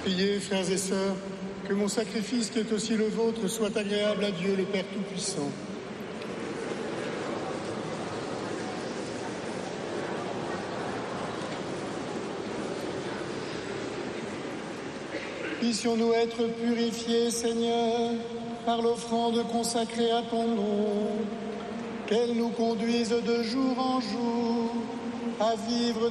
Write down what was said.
Priez, frères et sœurs, que mon sacrifice qui est aussi le vôtre soit agréable à Dieu le Père Tout-Puissant. Puissions-nous être purifiés, Seigneur, par l'offrande consacrée à ton nom, qu'elle nous conduise de jour en jour à vivre